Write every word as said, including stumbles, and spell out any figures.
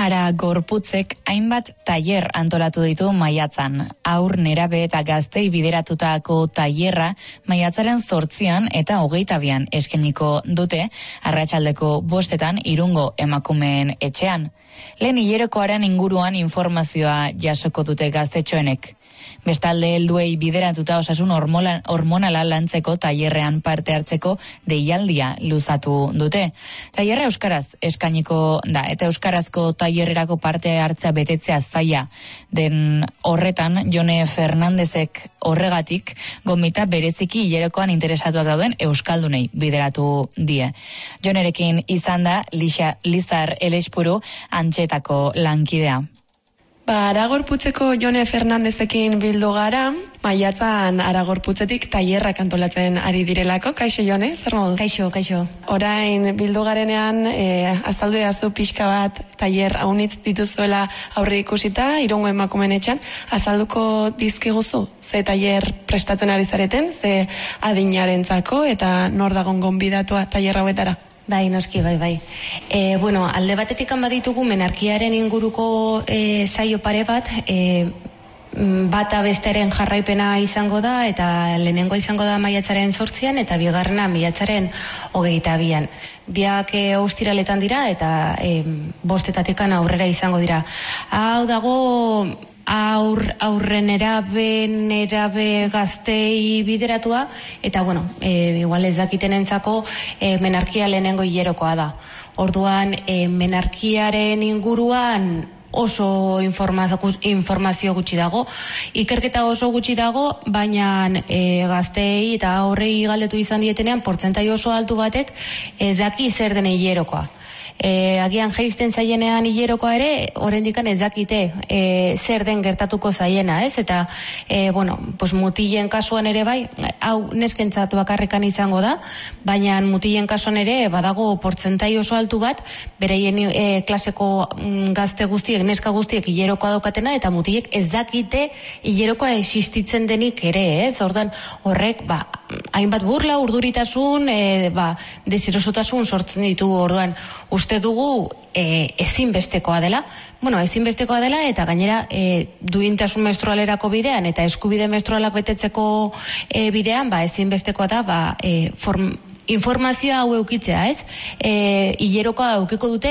Ara Gorputzek hainbat tailer antolatu ditu maiatzan. Haur, nerabe eta gaztei bideratutako tailerra maiatzaren zortzian eta hogeita bian eskainiko dute, arratsaldeko bostetan Irungo emakumeen etxean. Lehen hilerokoaren inguruan informazioa jasoko dute gaztetxoenek. Bestalde, helduei bideratuta osasun hormonala lantzeko tailerrean parte hartzeko deialdia luzatu dute. Tailerra euskaraz eskainiko da, eta euskarazko tailerrerako parte hartzea betetzea zaila den horretan, Jone Fernandezek horregatik gomita bereziki hilerokoan interesatuak dauden euskaldunei bideratu die. Jonerekin izan da Lixa Lizar Elespuru antxetako lankidea. Ba, Aragorputzeko Jone Fernandezekin bildu gara, maiatzan Aragorputzetik tailerrak antolatzen ari direlako. Kaixo, Jone, zer moduz? Kaixo, kaixo. Orain bildu garenean, e, azaldu edazu pixka bat tailer haunitz dituzuela aurre ikusita, Irungo emakumeen etxean, azalduko dizkiguzu? Ze tailer prestatzen ari zareten, ze adinarentzako eta nor dagon gonbidatua tailer hauetara? Bai, noski, bai, bai. E, bueno, alde batetik baditugu menarkiaren inguruko e, saio pare bat, e, bata besteren jarraipena izango da, eta lehenengo izango da maiatzaren zortzian, eta bigarrena maiatzaren hogeita bian. Biak e, ostiraletan dira, eta e, bostetatikan aurrera izango dira. Hau dago aur, aurren erabe, nerabe gaztei bideratua, eta bueno, e, igual ez dakitenentzako e, menarkia lehenengo hilerokoa da. Orduan, e, menarkiaren inguruan oso informazio, informazio gutxi dago, ikerketa oso gutxi dago, baina e, gaztei eta aurrei galdetu izan dietenean, portzentai oso altu batek ez daki zer den hilerokoa. E, agian jaisten zaienean hilerokoa ere, oraindik ez dakite e, zer den gertatuko zaiena, ez? Eta, e, bueno, pues mutilen kasuan ere bai, hau neskentzat bakarrekan izango da, baina mutilen kasuan ere badago portzentai oso altu bat, bereien e, klaseko gazte guztiek, neska guztiek hilerokoa daukatena, eta mutilek ez dakite hilerokoa existitzen denik ere, ez? Ordan horrek, ba, hainbat burla, urduritasun, e, ba, deserosotasun sortzen ditu. Orduan, uste dugu e, ezinbestekoa dela, bueno, ezinbestekoa dela, eta gainera e, duintasun menstrualerako bidean eta eskubide menstrualak betetzeko e, bidean, ba, ezinbestekoa da, ba, e, form, informazioa hau eukitzea, ez? E, hilerokoa eukiko dute